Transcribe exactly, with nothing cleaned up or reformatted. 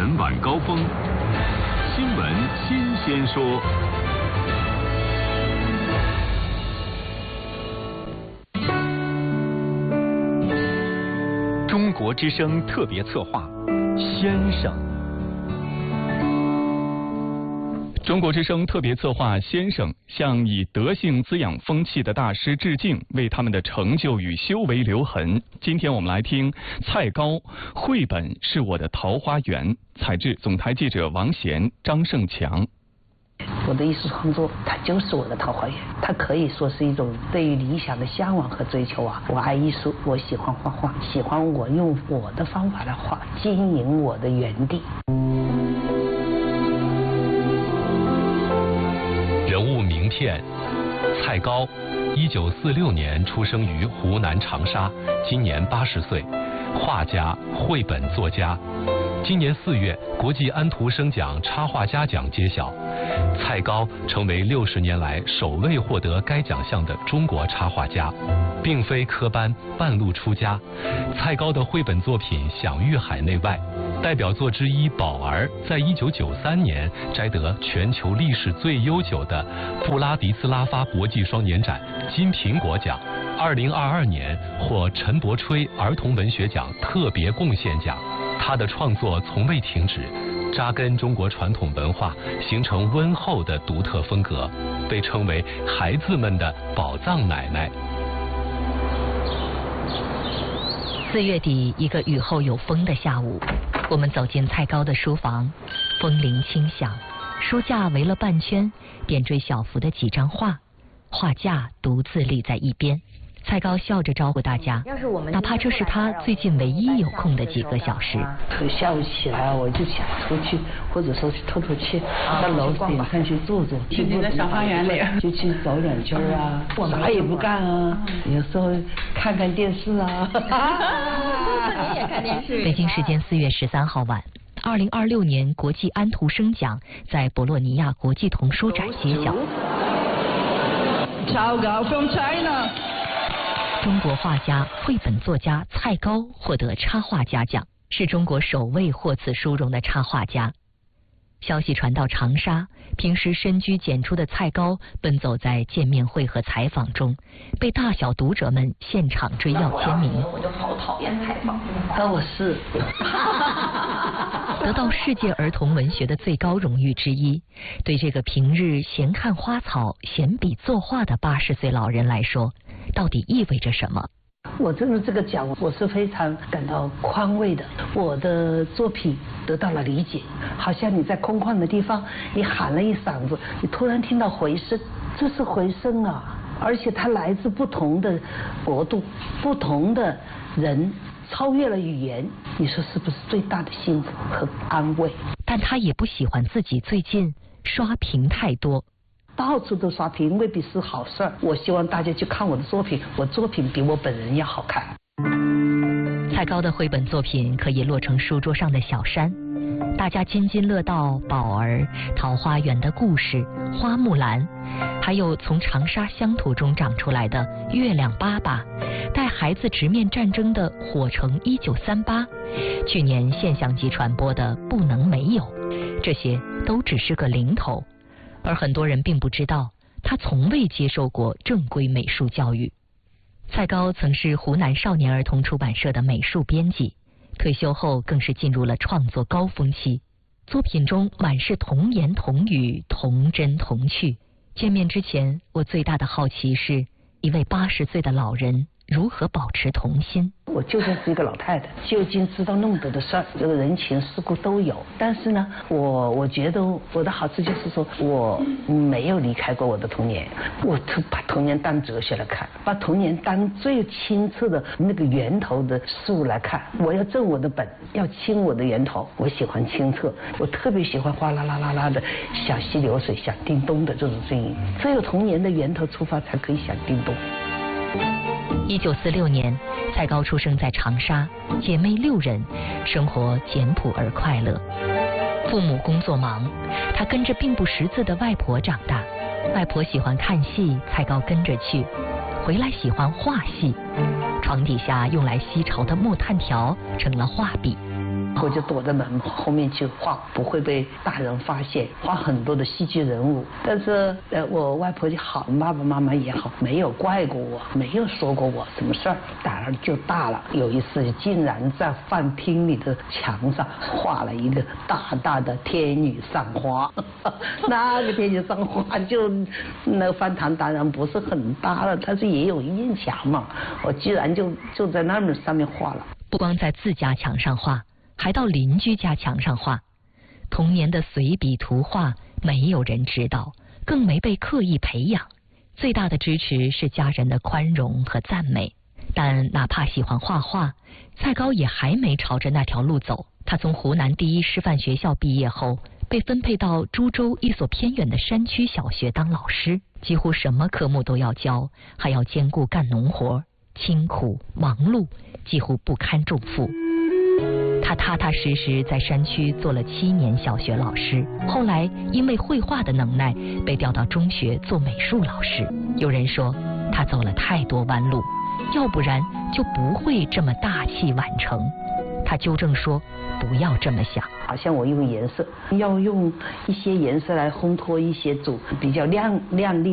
闻晚高峰，新闻新鲜说。 中国之声特别策划，先生。中国之声特别策划先生向以德性滋养风气的大师致敬，为他们的成就与修为留痕。今天我们来听蔡高绘本是我的桃花源，采自总台记者王贤、张胜强。 我的艺术创作，它就是我的桃花源，它可以说是一种对于理想的向往和追求啊！我爱艺术，我喜欢画画，喜欢我用我的方法来画，经营我的园地。 人物名片：蔡高，一九四六年出生于湖南长沙，今年八十岁，画家、绘本作家。今年四月，国际安徒生奖插画家奖揭晓，蔡高成为六十年来首位获得该奖项的中国插画家，并非科班，半路出家。蔡高的绘本作品享誉海内外，代表作之一《宝儿》在一九九三年摘得全球历史最悠久的布拉迪斯拉发国际双年展金苹果奖，二零二二年获陈伯吹儿童文学奖特别贡献奖。他的创作从未停止，扎根中国传统文化，形成温厚的独特风格，被称为孩子们的宝藏奶奶。 四月底一个雨后有风的下午，我们走进蔡高的书房，风铃轻响，书架围了半圈，点缀小幅的几张画，画架独自立在一边。蔡高笑着招呼大家，哪怕这是他最近唯一有空的几个小时。 下午起来我就想出去，或者说去透透气，到楼顶上去坐坐， 去你的小花园里， 就去走两圈啊，啥也不干啊，有时候看看电视啊。 你也看电视。北京时间四月十三号晚，二零二六年国际安徒生奖在博洛尼亚国际童书展揭晓。 超高 from China。 中国画家、绘本作家蔡高获得插画家奖，是中国首位获此殊荣的插画家。消息传到长沙，平时深居简出的蔡高奔走在见面会和采访中，被大小读者们现场追要签名。 我就好讨厌采访。 啊，我是。 得到世界儿童文学的最高荣誉之一，对这个平日闲看花草、闲笔作画的八十岁老人来说，到底意味着什么？ 我真的这个奖，我是非常感到宽慰的。我的作品得到了理解，好像你在空旷的地方，你喊了一嗓子，你突然听到回声，这是回声啊！而且它来自不同的国度，不同的人，超越了语言。你说是不是最大的幸福和安慰？ 但他也不喜欢自己最近刷屏太多。 到处都刷屏未必是好事儿，我希望大家去看我的作品，我作品比我本人要好看。 蔡高的绘本作品可以落成书桌上的小山，大家津津乐道宝儿、桃花源的故事、花木兰，还有从长沙乡土中长出来的月亮爸爸，带孩子直面战争的火城一九三八，去年现象级传播的不能没有，这些都只是个零头。而很多人并不知道，他从未接受过正规美术教育。蔡高曾是湖南少年儿童出版社的美术编辑，退休后更是进入了创作高峰期，作品中满是童言童语、童真童趣。见面之前，我最大的好奇是，一位八十岁的老人如何保持童心。 我究竟是一个老太太，究竟知道那么多的事儿，这个人情世故都有。但是呢，我我觉得我的好处就是说，我没有离开过我的童年，我都把童年当哲学来看，把童年当最清澈的那个源头的事物来看。我要正我的本，要清我的源头。我喜欢清澈，我特别喜欢哗啦啦啦啦的小溪流水响叮咚的这种声音。只有童年的源头出发，才可以响叮咚。 一九四六年，蔡高出生在长沙，姐妹六人，生活简朴而快乐。父母工作忙，他跟着并不识字的外婆长大。外婆喜欢看戏，蔡高跟着去，回来喜欢画戏。床底下用来吸潮的木炭条成了画笔。 我就躲在门后面去画，不会被大人发现，画很多的戏剧人物。但是呃，我外婆就好，爸爸妈妈也好，没有怪过我，没有说过我什么事儿，胆儿就大了。有一次竟然在饭厅里的墙上画了一个大大的天女散花，那个天女散花就那个饭堂当然不是很大了，但是也有一面墙嘛，我居然就就在那么上面画了。 不光在自家墙上画，还到邻居家墙上画。童年的随笔图画没有人知道，更没被刻意培养。最大的支持是家人的宽容和赞美。但哪怕喜欢画画，蔡高也还没朝着那条路走。他从湖南第一师范学校毕业后，被分配到株洲一所偏远的山区小学当老师，几乎什么科目都要教，还要兼顾干农活，辛苦忙碌，几乎不堪重负。他踏踏实实在山区做了七年小学老师，后来因为绘画的能耐被调到中学做美术老师。有人说他走了太多弯路，要不然就不会这么大器晚成。他纠正说不要这么想， 好像我用颜色要用一些颜色来烘托一些主比较亮亮丽